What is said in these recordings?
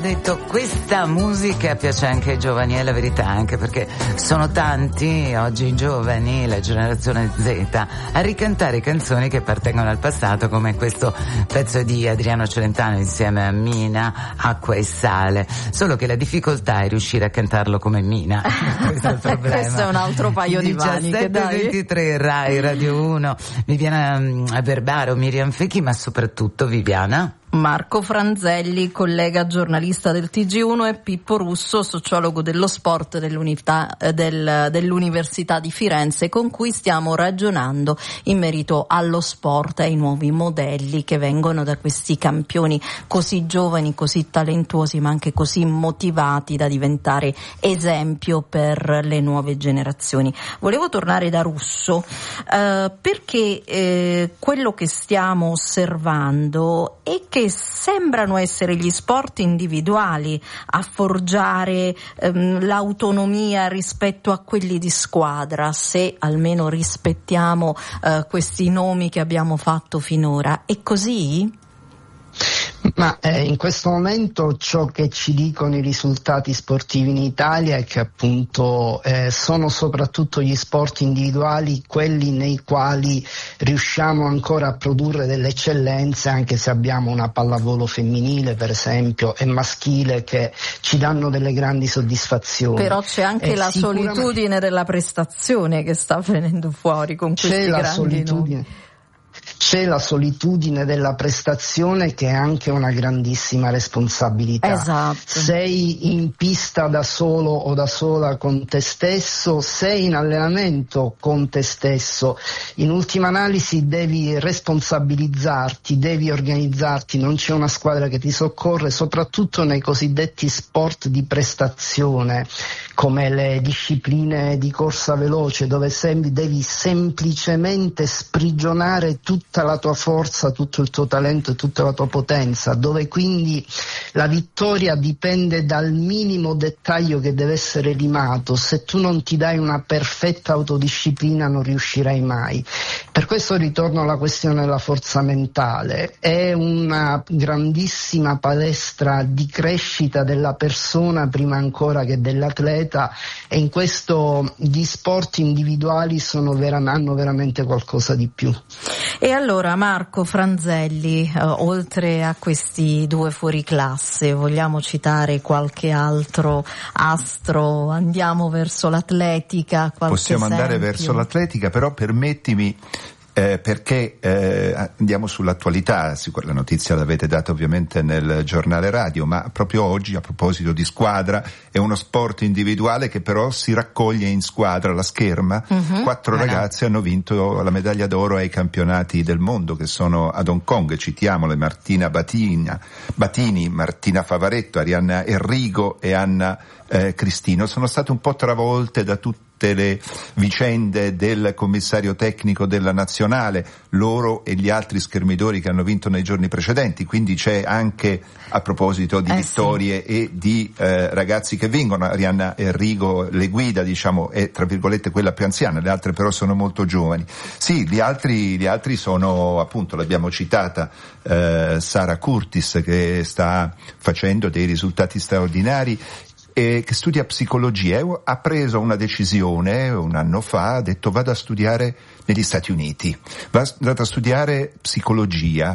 Detto, questa musica piace anche ai giovani, è la verità, anche perché sono tanti oggi i giovani, la generazione Z, a ricantare canzoni che appartengono al passato, come questo pezzo di Adriano Celentano insieme a Mina, Acqua e Sale, solo che la difficoltà è riuscire a cantarlo come Mina. Questo è il problema. Questo è un altro paio di maniche, dai. 17:23 Rai Radio 1, Viviana Verbaro, Miriam Fecchi, ma soprattutto Viviana Marco Franzelli, collega giornalista del TG1, e Pippo Russo, sociologo dello sport dell'Università di Firenze, con cui stiamo ragionando in merito allo sport e ai nuovi modelli che vengono da questi campioni così giovani, così talentuosi, ma anche così motivati da diventare esempio per le nuove generazioni. Volevo tornare da Russo perché quello che stiamo osservando è che sembrano essere gli sport individuali a forgiare l'autonomia rispetto a quelli di squadra, se almeno rispettiamo questi nomi che abbiamo fatto finora. È così? Ma in questo momento ciò che ci dicono i risultati sportivi in Italia è che appunto sono soprattutto gli sport individuali quelli nei quali riusciamo ancora a produrre delle eccellenze, anche se abbiamo una pallavolo femminile per esempio e maschile che ci danno delle grandi soddisfazioni. Però c'è anche la solitudine della prestazione che sta venendo fuori con questi grandi nomi. C'è la solitudine della prestazione, che è anche una grandissima responsabilità. Esatto. Sei in pista da solo o da sola con te stesso, sei in allenamento con te stesso. In ultima analisi devi responsabilizzarti, devi organizzarti, non c'è una squadra che ti soccorre, soprattutto nei cosiddetti sport di prestazione, come le discipline di corsa veloce, dove devi semplicemente sprigionare tutta la tua forza, tutto il tuo talento e tutta la tua potenza, dove quindi la vittoria dipende dal minimo dettaglio che deve essere limato. Se tu non ti dai una perfetta autodisciplina non riuscirai mai. Per questo ritorno alla questione della forza mentale. È una grandissima palestra di crescita della persona prima ancora che dell'atleta, e in questo gli sport individuali hanno veramente qualcosa di più. E allora Marco Franzelli, oltre a questi due fuoriclasse, vogliamo citare qualche altro astro? Andiamo verso l'atletica? Possiamo andare verso l'atletica, però permettimi, perché andiamo sull'attualità. La notizia l'avete data ovviamente nel giornale radio, ma proprio oggi, a proposito di squadra, è uno sport individuale che però si raccoglie in squadra. La scherma, 4 ragazze hanno vinto la medaglia d'oro ai campionati del mondo, che sono ad Hong Kong. Citiamole: Martina Batini, Martina Favaretto, Arianna Enrigo e Anna Cristino. Sono state un po' travolte da tutte le vicende del commissario tecnico della nazionale, loro e gli altri schermidori che hanno vinto nei giorni precedenti. Quindi c'è anche, a proposito di vittorie e di ragazzi che vincono, Arianna Enrigo le guida, diciamo, è tra virgolette quella più anziana, le altre però sono molto giovani. Sì, gli altri sono, appunto, l'abbiamo citata, Sara Curtis, che sta facendo dei risultati straordinari, che studia psicologia. Ha preso una decisione un anno fa, ha detto: vado a studiare negli Stati Uniti, vado a studiare psicologia,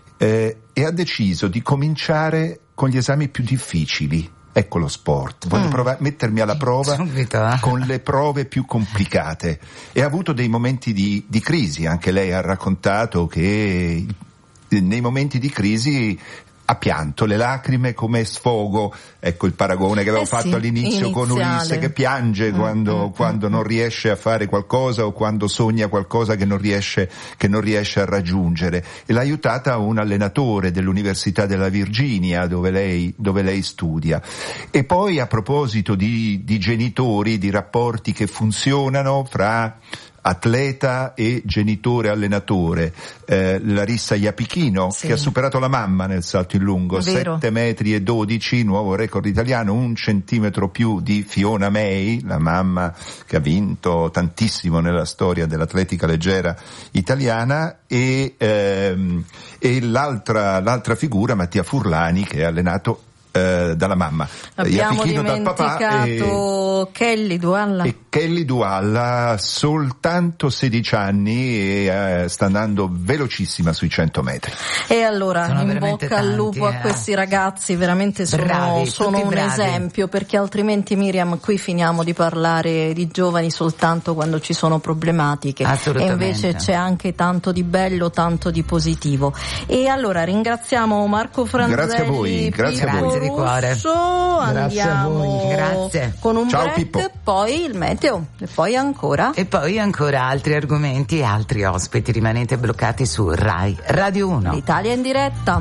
e ha deciso di cominciare con gli esami più difficili. Ecco lo sport, voglio mettermi alla prova con le prove più complicate, e ha avuto dei momenti di crisi. Anche lei ha raccontato che nei momenti di crisi ha pianto, le lacrime come sfogo. Ecco il paragone che avevo fatto all'inizio con Ulisse, che piange quando non riesce a fare qualcosa, o quando sogna qualcosa che non riesce a raggiungere. E l'ha aiutata un allenatore dell'Università della Virginia, dove lei studia. E poi, a proposito di genitori, di rapporti che funzionano fra atleta e genitore allenatore, Larissa Iapichino, che ha superato la mamma nel salto in lungo, 7,12 metri, nuovo record italiano, 1 centimetro più di Fiona May, la mamma che ha vinto tantissimo nella storia dell'atletica leggera italiana, e l'altra figura, Mattia Furlani, che ha allenato dalla mamma. Abbiamo dal papà Kelly Dualla. E Kelly Dualla, soltanto 16 anni e sta andando velocissima sui 100 metri. E allora, sono in bocca al lupo a questi ragazzi, veramente sono un esempio, perché altrimenti, Miriam, qui finiamo di parlare di giovani soltanto quando ci sono problematiche, e invece c'è anche tanto di bello, tanto di positivo. E allora ringraziamo Marco Franzelli, grazie a voi, grazie di cuore, andiamo grazie con un ciao, break, Pippo. poi il meteo e poi ancora altri argomenti e altri ospiti. Rimanete bloccati su Rai Radio 1, l'Italia in diretta.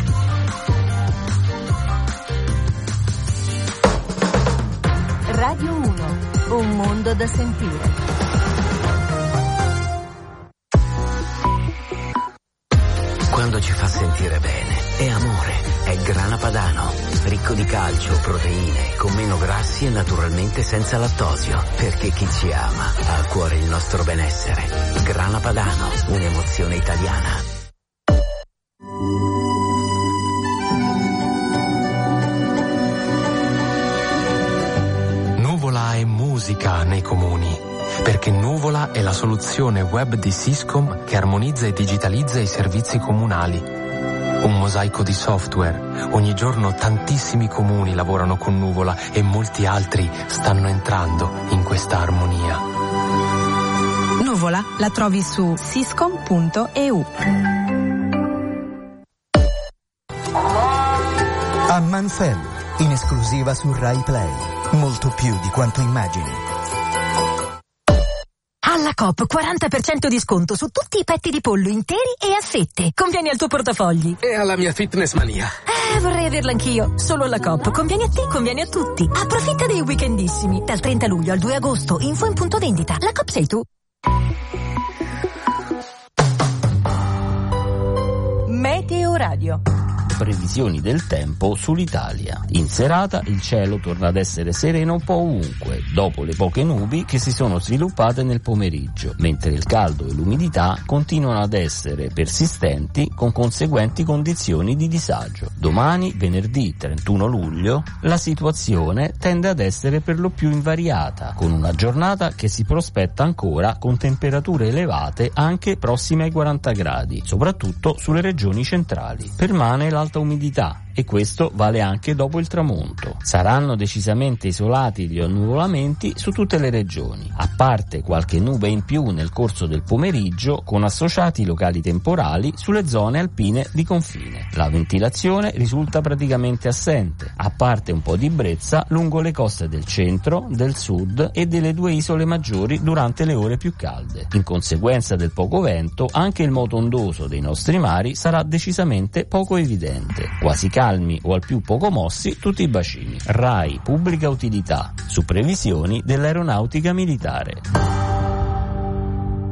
Radio 1, un mondo da sentire. Quando ci fa sentire bene, è amore, è Grana Padano, ricco di calcio, proteine, con meno grassi e naturalmente senza lattosio, perché chi ci ama ha a cuore il nostro benessere. Grana Padano, un'emozione italiana. Nuvola è musica nei comuni, perché Nuvola è la soluzione web di Siscom che armonizza e digitalizza i servizi comunali. Un mosaico di software. Ogni giorno tantissimi comuni lavorano con Nuvola e molti altri stanno entrando in questa armonia. Nuvola la trovi su siscom.eu. A Manfell, in esclusiva su Rai Play. Molto più di quanto immagini. Alla Coop 40% di sconto su tutti i petti di pollo interi e a fette. Conviene al tuo portafogli. E alla mia fitness mania. Vorrei averla anch'io. Solo alla Coop. Conviene a te, conviene a tutti. Approfitta dei weekendissimi. Dal 30 luglio al 2 agosto. Info in punto vendita. La Coop sei tu. Meteo Radio. Previsioni del tempo sull'Italia. In serata il cielo torna ad essere sereno un po' ovunque, dopo le poche nubi che si sono sviluppate nel pomeriggio, mentre il caldo e l'umidità continuano ad essere persistenti con conseguenti condizioni di disagio. Domani, venerdì 31 luglio, la situazione tende ad essere per lo più invariata, con una giornata che si prospetta ancora con temperature elevate anche prossime ai 40 gradi, soprattutto sulle regioni centrali. Permane l'alta umidità e questo vale anche dopo il tramonto. Saranno decisamente isolati gli annuvolamenti su tutte le regioni, a parte qualche nube in più nel corso del pomeriggio con associati locali temporali sulle zone alpine di confine. La ventilazione risulta praticamente assente, a parte un po' di brezza lungo le coste del centro, del sud e delle due isole maggiori durante le ore più calde. In conseguenza del poco vento, anche il moto ondoso dei nostri mari sarà decisamente poco evidente. Quasi calmi o al più poco mossi tutti i bacini. RAI Pubblica Utilità, su previsioni dell'aeronautica militare.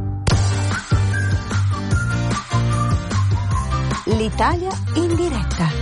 L'Italia in diretta.